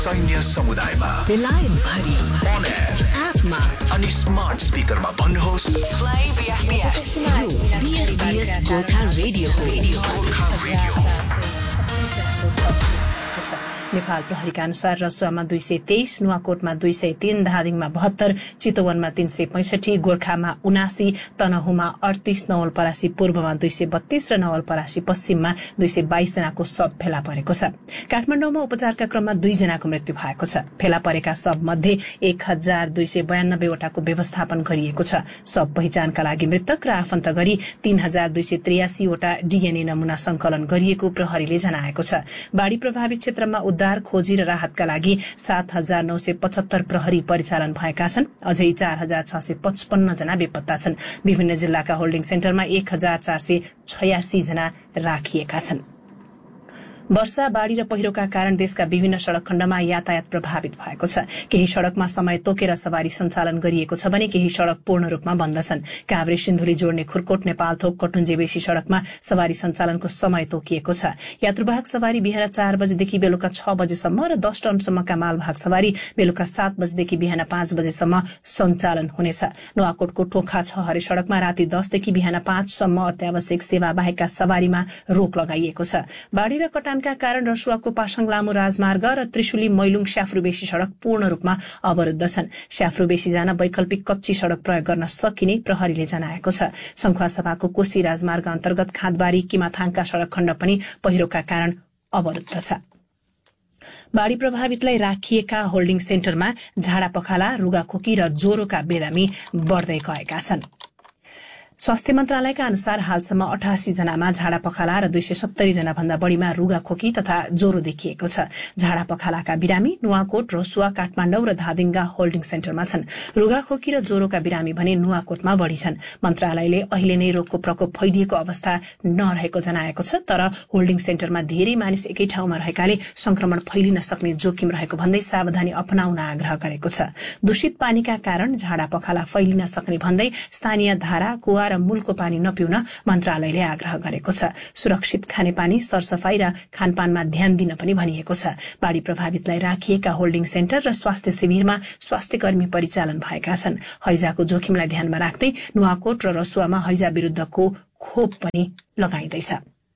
सैन्य समुदायमा बेलायत भरि on air एपमा अनि स्मार्ट स्पिकरमा भन्नुहोस् प्ले बीएफबीएस यो बीएफबीएस गोर्खा रेडियो गोर्खा रेडियो। नेपाल प्रहरीका अनुसार रसुवामा 223, नुवाकोटमा 203, धादिङमा 72, चितवनमा 365, गोर्खामा 79, तनहुमा 38, नवलपरासी पूर्वमा 232 र नवलपरासी पश्चिममा 222 जनाको शव फेला परेको छ। काठमाडौँमा उपचारका क्रममा 2 जनाको मृत्यु भएको छ। फेला परेका शव मध्ये 1292 वटाको व्यवस्थापन गरिएको छ। शव पहिचानका लागि मृतक र आफन्त गरी 3283 वटा डीएनए नमूना संकलन गरिएको प्रहरीले जनाएको छ। बाढ़ी प्रभावित क्षेत्रमा उद्धार, खोजी र राहतका लागि 7975 प्रहरी परिचालन भएका छन्। अझै 4655 जना बेपत्ता छन्। विभिन्न जिल्लाका होल्डिङ सेन्टरमा 1486 जना राखिएका छन्। वर्षा, बाढ़ी र पहिरोका कारण देशका विभिन्न सड़क खण्डमा यातायात प्रभावित भएको छ। केही सड़कमा समय तोकेर सवारी सञ्चालन गरिएको छ भने केही सड़क पूर्ण रूपमा बन्द छन्। काभ्रे सिन्धुली जोड्ने खुरकोट नेपालथोक कटुन्जेबेसी सड़कमा सवारी सञ्चालनको समय तोकिएको छ। यात्रुवाहक सवारी बिहान 4 बजेदेखि बेलुका 6 बजेसम्म र 10 टनसम्मका मालवाहक सवारी बेलुका 7 बजेदेखि बिहान 5 बजेसम्म सञ्चालन हुनेछ। नुवाकोटको टोखा छहरे सड़कमा राति 10 देखि बिहान 5 सम्म अत्यावश्यक सेवा बाहेकका सवारीमा रोक लगाइएको छ। बाढ़ी र कटानका कारण रसुवाको पासाङ लामो राजमार्ग र त्रिशुली मैलुङ स्याफ्रुबेसी सड़क पूर्ण रूपमा अवरुद्ध छन्। स्याफ्रुबेसी जान वैकल्पिक कच्ची सड़क प्रयोग गर्न सकिने प्रहरीले जनाएको छ। संखुवासभाको कोशी राजमार्ग अन्तर्गत खाँदबारी किमाथाङका सड़क खण्ड पनि पहिरोका कारण अवरुद्ध छ। बाढ़ी प्रभावितलाई राखिएका होल्डिङ सेन्टरमा झाडा पखाला, रुगाखोकी र ज्वरोका बिरामी बढ्दै गएका छन्। स्वास्थ्य मन्त्रालयका अनुसार हालसम्म 88 जनामा झाडा पखाला र 270 जना भन्दा बढ़ीमा रुगाखोकी तथा ज्वरो देखिएको छ। झाडा पखालाका बिरामी नुवाकोट, रसुवा, काठमाडौँ र धादिङका होल्डिङ सेन्टरमा छन्। रुगाखोकी र ज्वरोका बिरामी भने नुवाकोटमा बढ़ी छन्। मन्त्रालयले अहिले नै रोगको प्रकोप फैलिएको अवस्था नरहेको जनाएको छ, तर होल्डिङ सेन्टरमा धेरै मानिस एकै ठाउँमा रहेकाले संक्रमण फैलिन सक्ने जोखिम रहेको भन्दै सावधानी अपनाउन आग्रह गरेको छ। दूषित पानीका कारण झाडा पखाला फैलिन सक्ने भन्दै स्थानीय धारा, कुवा र मूलको पानी नपिउन मन्त्रालयले आग्रह गरेको छ। सुरक्षित खानेपानी, सरसफाई र खानपानमा ध्यान दिन पनि भनिएको छ। बाढ़ी प्रभावितलाई राखिएका होल्डिङ सेन्टर र स्वास्थ्य शिविरमा स्वास्थ्य कर्मी परिचालन भएका छन्। हैजाको जोखिमलाई ध्यानमा राख्दै नुवाकोट र रसुवामा हैजा विरूद्धको खोप पनि लगाइँदैछ।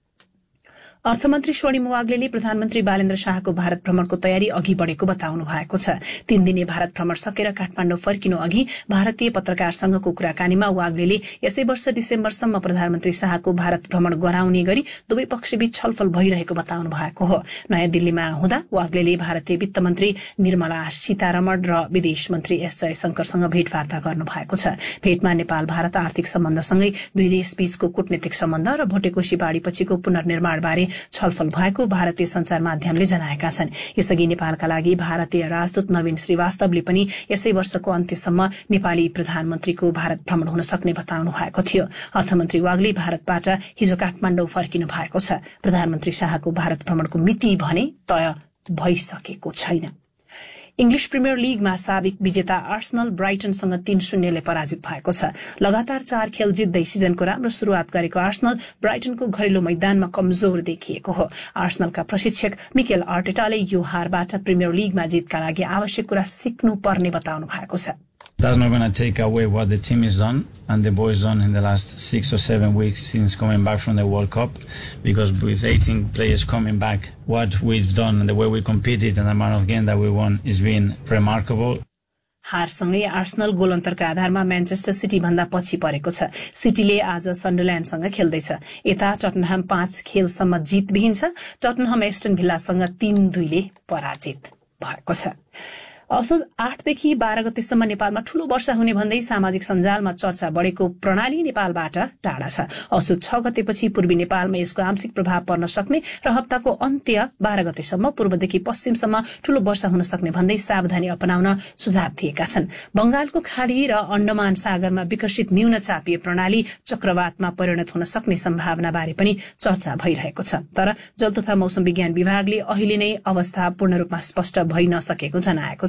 अर्थमन्त्री स्वर्णिम वाग्लेले प्रधानमन्त्री बालेन्द्र शाहको भारत भ्रमणको तयारी अघि बढ़ेको बताउनु भएको छ। 3 दिने भारत भ्रमण सकेर काठमाडौँ फर्किनु अघि भारतीय पत्रकार संघको कुराकानीमा वाग्लेले यसै वर्ष डिसेम्बरसम्म प्रधानमन्त्री शाहको भारत भ्रमण गराउने गरी दुवै पक्षबीच छलफल भइरहेको बताउनु भएको हो। नयाँ दिल्लीमा हुँदा वाग्लेले भारतीय वित्त मन्त्री निर्मला सीतारमण र विदेश मन्त्री एस जयशंकरसँग भेटवार्ता गर्नु भएको छ। भेटमा नेपाल भारत आर्थिक सम्बन्धसँगै दुई देशबीचको कूटनीतिक सम्बन्ध र भोटेकोशी बाढ़ीपछिको पुनर्निर्माण बारे छलफल भएको भारतीय संचार माध्यमले जनाएका छन्। यसअघि नेपालका लागि भारतीय राजदूत नवीन श्रीवास्तवले पनि यसै वर्षको अन्त्यसम्म नेपाली प्रधानमन्त्रीको भारत भ्रमण हुन सक्ने बताउनु भएको थियो। अर्थमन्त्री वाग्ले भारतबाट हिजो काठमाडौँ फर्किनु भएको छ। प्रधानमन्त्री शाहको भारत भ्रमणको मिति भने तय भइसकेको छैन। इंग्लिश प्रिमियर लीगमा साबिक विजेता आर्सेनल ब्राइटनसँग 3-0 ले पराजित भएको छ। लगातार 4 खेल जित्दै सिजनको राम्रो शुरूआत गरेको आर्सेनल ब्राइटनको घरेलु मैदानमा कमजोर देखिएको हो। आर्सेनलका प्रशिक्षक मिकेल आर्टेटाले यो हारबाट प्रिमियर लीगमा जितका लागि आवश्यक कुरा सिक्नु पर्ने बताउनु भएको छ। That's not going to take away what the team has done and the boys done in the last 6 or 7 weeks since coming back from the World Cup, because with 18 players coming back, what we've done and the way we competed and the amount of games that we won has been remarkable. हारसँगै Arsenal goal अन्तरका आधारमा Manchester city भन्दा पछि परेको छ। सिटीले आज सन्डरल्याण्डसँग खेल्दैछ। यता टटनहम 5 खेलसम्म जितविहीन छ। टटनहम Aston भिल्लासँग 3-2 ले पराजित भएको छ। असोज 8 देखि 12 गतेसम्म नेपालमा ठूलो वर्षा हुने भन्दै सामाजिक सञ्जालमा चर्चा बढेको प्रणाली नेपालबाट टाढा छ। असोज 6 गतेपछि पूर्वी नेपालमा यसको आंशिक प्रभाव पर्न सक्ने र हप्ताको अन्त्य 12 गतेसम्म पूर्वदेखि पश्चिमसम्म ठूलो वर्षा हुन सक्ने भन्दै सावधानी अपनाउन सुझाव दिएका छन्। बंगालको खाडी र अण्डमान सागरमा विकसित न्यून चापीय प्रणाली चक्रवातमा परिणत हुन सक्ने सम्भावना बारे पनि चर्चा भइरहेको छ। तर जल तथा मौसम विज्ञान विभागले अहिले नै अवस्था पूर्ण रूपमा स्पष्ट भइ नसकेको जनाएको छ।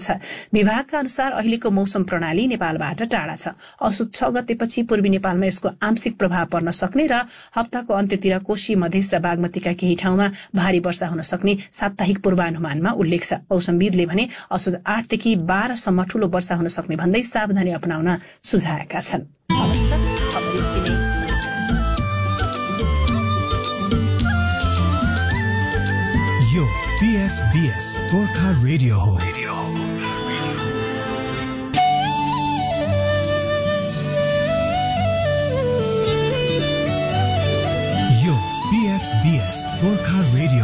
छ। विभागका अनुसार अहिलेको मौसम प्रणाली नेपालबाट टाढा छ। असोज 6 गतेपछि पूर्वी नेपालमा यसको आंशिक प्रभाव पर्न सक्ने र हप्ताको अन्त्यतिर कोशी मधेस र बागमतीका केही ठाउँमा भारी वर्षा हुन सक्ने साप्ताहिक पूर्वानुमानमा उल्लेख छ। मौसमविदले भने असोज 8 देखि 12 सम्म ठूलो वर्षा हुन सक्ने भन्दै सावधानी अपनाउन सुझाएका छन्। यो PFBS गोर्खा रेडियो हो। यो PFBS गोर्खा रेडियो